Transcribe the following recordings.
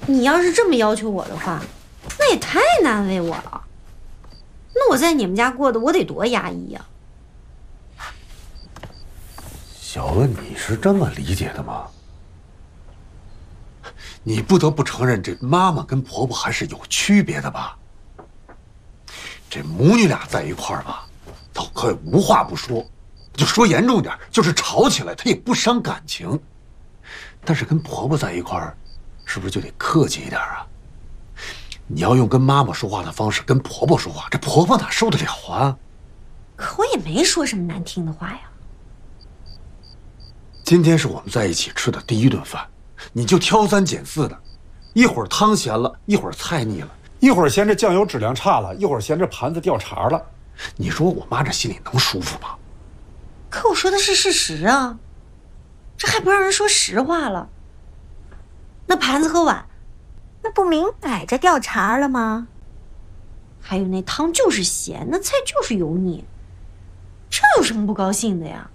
你要是这么要求我的话，那也太难为我了。那我在你们家过得我得多压抑呀！ 小娥，你是这么理解的吗？你不得不承认，这妈妈跟婆婆还是有区别的吧？这母女俩在一块儿吧，倒可以无话不说，就说严重点，就是吵起来她也不伤感情。但是跟婆婆在一块儿，是不是就得客气一点啊？你要用跟妈妈说话的方式跟婆婆说话，这婆婆哪受得了啊？ 可我也没说什么难听的话呀。 今天是我们在一起吃的第一顿饭，你就挑三拣四的，一会儿汤咸了，一会儿菜腻了， 一会儿嫌这酱油质量差了，一会儿嫌这盘子掉茬了。 你说我妈这心里能舒服吗？ 可我说的是事实啊，这还不让人说实话了？那盘子和碗， 那不明摆着掉茬了吗？ 还有那汤就是咸，那菜就是油腻，这有什么不高兴的呀？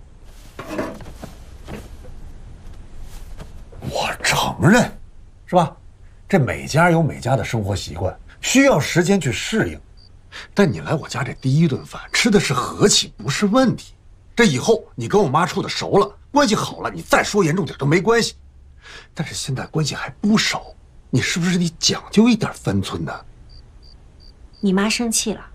我承认，是吧？这每家有每家的生活习惯，需要时间去适应。但你来我家这第一顿饭吃的是和气，不是问题。这以后你跟我妈处的熟了，关系好了，你再说严重点都没关系。但是现在关系还不熟，你是不是得讲究一点分寸呢？ 你妈生气了？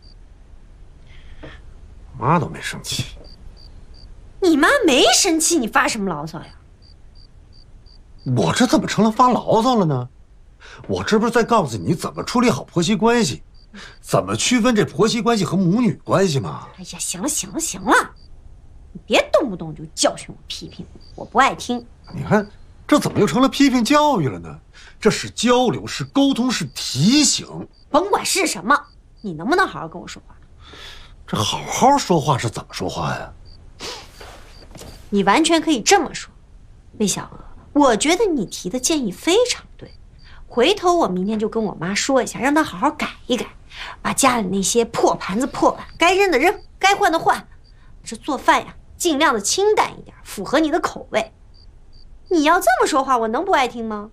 妈都没生气。 你妈没生气，你发什么牢骚呀？ 我这怎么成了发牢骚了呢？我这不是在告诉你怎么处理好婆媳关系，怎么区分这婆媳关系和母女关系吗？ 哎呀，行了行了行了，你别动不动就教训我批评我，我不爱听。 你看，这怎么又成了批评教育了呢？这是交流，是沟通，是提醒。 甭管是什么，你能不能好好跟我说话？ 这好好说话是怎么说话呀？ 你完全可以这么说，魏小娥，我觉得你提的建议非常对，回头我明天就跟我妈说一下，让她好好改一改，把家里那些破盘子破碗该扔的扔，该换的换。这做饭呀，尽量的清淡一点，符合你的口味。你要这么说话，我能不爱听吗？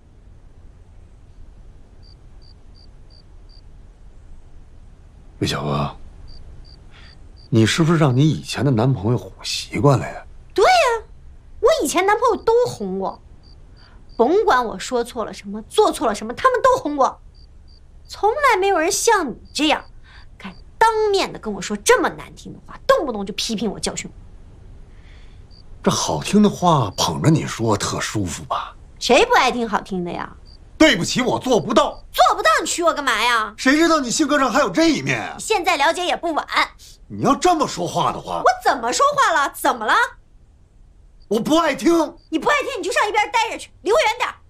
魏小娥，你是不是让你以前的男朋友哄习惯了呀？ 对呀，我以前男朋友都哄我，甭管我说错了什么，做错了什么，他们都哄我。从来没有人像你这样，敢当面的跟我说这么难听的话，动不动就批评我、教训我。 这好听的话捧着你说，特舒服吧？ 谁不爱听好听的呀？ 对不起，我做不到。 做不到你娶我干嘛呀？ 谁知道你性格上还有这一面啊？ 现在了解也不晚。 你要这么说话的话， 我怎么说话了？怎么了？ 我不爱听。 你不爱听你就上一边待着去，离我远点。